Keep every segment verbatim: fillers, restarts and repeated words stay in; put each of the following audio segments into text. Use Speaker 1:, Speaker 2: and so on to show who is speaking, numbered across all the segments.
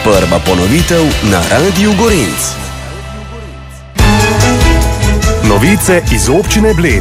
Speaker 1: Prva ponovitev na Radiu Gorenc.
Speaker 2: Novice iz občine Bled.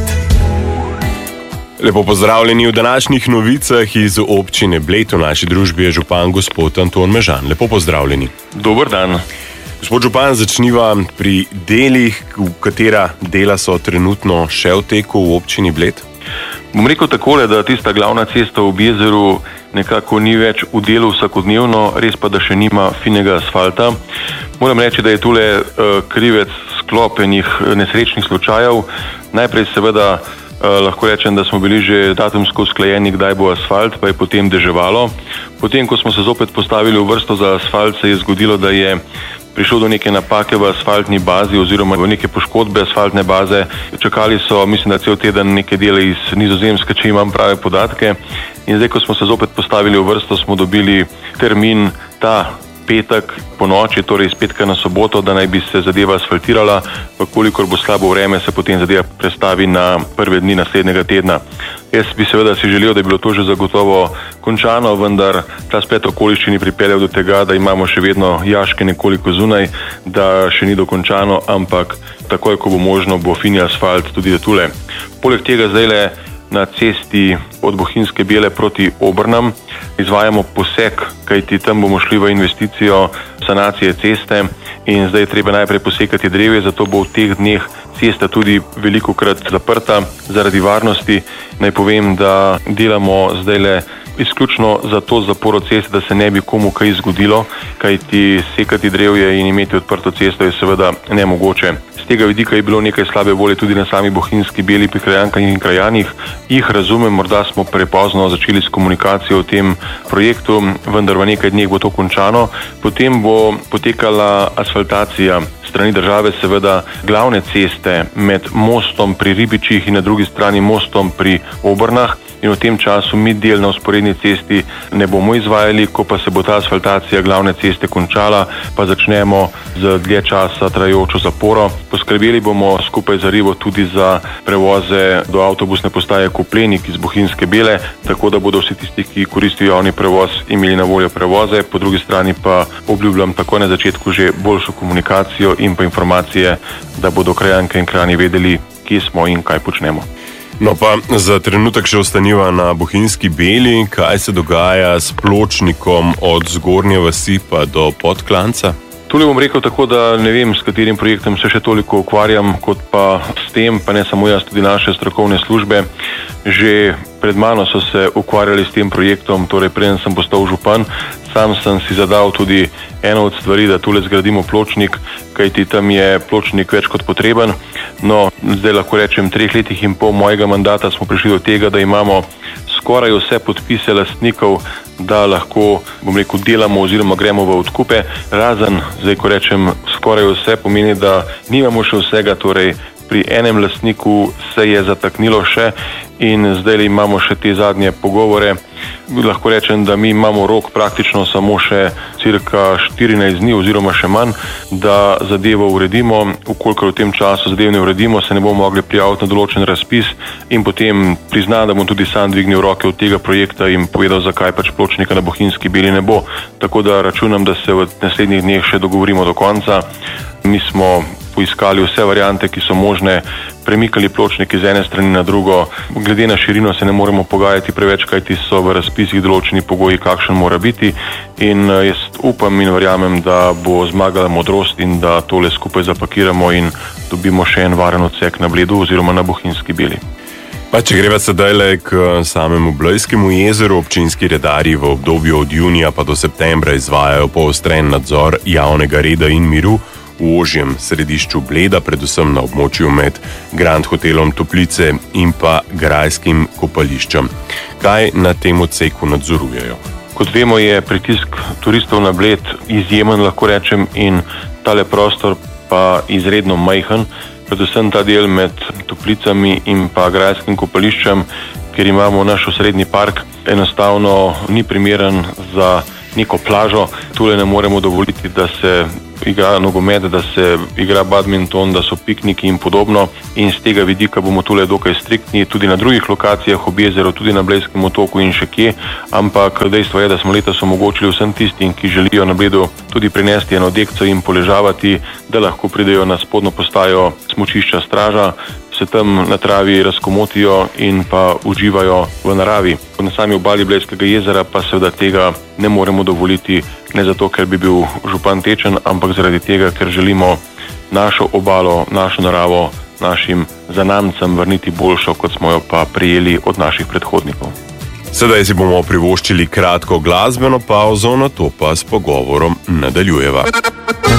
Speaker 3: Lepo pozdravljeni v današnjih novicah iz občine Bled. V naši družbi je župan gospod Anton Mežan. Lepo pozdravljeni.
Speaker 4: Dober dan.
Speaker 3: Gospod župan, začniva pri delih, v katera dela so trenutno še v teku v občini Bled.
Speaker 4: Bom rekel takole, da tista glavna cesta v Jezeru nekako ni več v delu vsakodnevno, res pa, da še nima finega asfalta. Moram reči, da je tule uh, krivec sklopenih nesrečnih slučajev. Najprej seveda uh, lahko rečem, da smo bili že datumsko usklajeni, kdaj bo asfalt, pa je potem deževalo. Potem, ko smo se zopet postavili v vrsto za asfalt, se je zgodilo, da je prišlo do neke napake v asfaltni bazi oziroma v neke poškodbe asfaltne baze. Čakali so, mislim, da cel teden neke dele iz Nizozemske, če imam prave podatke. In zdaj, ko smo se zopet postavili v vrsto, smo dobili termin ta petek po noči, torej iz petka na soboto, da naj bi se zadeva asfaltirala. Kolikor bo slabo vreme, se potem zadeva prestavi na prve dni naslednjega tedna. Jaz bi seveda si želel, da je bilo to že zagotovo končano, vendar ta splet okoliščini pripeljal do tega, da imamo še vedno jaške nekoliko zunaj, da še ni dokončano, ampak takoj, ko bo možno, bo fini asfalt tudi tule. Poleg tega zdajle na cesti od Bohinjske Bijele proti Obrnam izvajamo poseg, kajti tam bomo šli v investicijo sanacije ceste in zdaj je treba najprej posekati drevje, zato bo v teh dneh cesta tudi velikokrat zaprta zaradi varnosti. Naj povem, da delamo zdajle izključno za to zaporo ceste, da se ne bi komu kaj zgodilo, kajti sekati drevje in imeti odprto cesto je seveda nemogoče. Z tega vidika je bilo nekaj slabe volje tudi na sami Bohinjski Bijeli pri krajankah in krajanih. Jih razumem, morda smo prepozno začeli s komunikacijo o tem projektu, vendar v nekaj dneh bo to končano. Potem bo potekala asfaltacija strani države, seveda glavne ceste med mostom pri Ribičih in na drugi strani mostom pri Obrnah. In v tem času mi del na vzporedni cesti ne bomo izvajali, ko pa se bo ta asfaltacija glavne ceste končala, pa začnemo z dlje časa trajajočo zaporo. Poskrbeli bomo skupaj z Rivo tudi za prevoze do avtobusne postaje Koplenik iz Bohinjske Bijele, tako da bodo vsi tisti, ki koristijo javni prevoz, imeli na voljo prevoze. Po drugi strani pa obljubljam takoj na začetku že boljšo komunikacijo in pa informacije, da bodo krajanke in krajani vedeli, kje smo in kaj počnemo.
Speaker 3: No pa za trenutek še ostaniva na Bohinjski Bijeli. Kaj se dogaja s pločnikom od Zgornje vasi pa do Podklanca?
Speaker 4: Tule bom rekel tako, da ne vem, s katerim projektom se še toliko ukvarjam, kot pa s tem, pa ne samo jaz, tudi naše strokovne službe. Že pred mano so se ukvarjali s tem projektom, torej preden sem postal župan. Sam sem si zadal tudi eno od stvari, da tule zgradimo pločnik, kajti tam je pločnik več kot potreben. No, zdaj lahko rečem, treh letih in pol mojega mandata smo prišli do tega, da imamo skoraj vse podpise lastnikov, da lahko, bom rekel, delamo oziroma gremo v odkupe. Razen, zdaj ko rečem skoraj vse, pomeni, da nimamo še vsega, torej pri enem lastniku se je zataknilo še in zdaj imamo še te zadnje pogovore. Lahko rečem, da mi imamo rok praktično samo še cirka štirinajst dni oziroma še manj, da zadevo uredimo. Ukolikor v tem času zadev ne uredimo, se ne bomo mogli prijaviti na določen razpis in potem priznam, da bom tudi sam dvignil roke od tega projekta in povedal, zakaj pač pločnika na Bohinjski Bijeli ne bo. Tako da računam, da se v naslednjih dneh še dogovorimo do konca. Mi smo poiskali vse variante, ki so možne, premikali pločnik iz ene strani na drugo. Glede na širino se ne moremo pogajati preveč, kajti so v razpisih določeni pogoji, kakšen mora biti. In jaz upam in verjamem, da bo zmagala modrost in da tole skupaj zapakiramo in dobimo še en varen odsek na Bledu oziroma na Bohinjski Bijeli.
Speaker 3: Pa če greva sedajle k samemu Blejskemu jezeru, občinski redarji v obdobju od junija pa do septembra izvajajo poostren nadzor javnega reda in miru v ožjem središču Bleda, predvsem na območju med Grand Hotelom Toplice in pa Grajskim kopališčem. Kaj na tem odseku nadzorujejo?
Speaker 4: Kot vemo, je pritisk turistov na Bled izjemen, lahko rečem, in tale prostor pa izredno majhen, predvsem ta del med Toplicami in pa Grajskim kopališčem, ker imamo naš osrednji park, enostavno ni primeren za neko plažo. Tule ne moremo dovoliti, da se igra nogomet, da se igra badminton, da so pikniki in podobno. In z tega vidika bomo tule dokaj striktni, tudi na drugih lokacijah ob jezeru, tudi na Blejskem otoku in še kje. Ampak dejstvo je, da smo letos omogočili vsem tistim, ki želijo na Bledu tudi prinesti eno dekco in poležavati, da lahko pridejo na spodnjo postajo smučišča Straža, se tam na travi razkomotijo in pa uživajo v naravi. Na sami obali Blejskega jezera pa seveda tega ne moremo dovoliti, ne zato, ker bi bil župan tečen, ampak zaradi tega, ker želimo našo obalo, našo naravo našim zanamcem vrniti boljšo, kot smo jo pa prijeli od naših predhodnikov.
Speaker 3: Sedaj si bomo privoščili kratko glasbeno pavzo, nato pa s pogovorom nadaljujeva.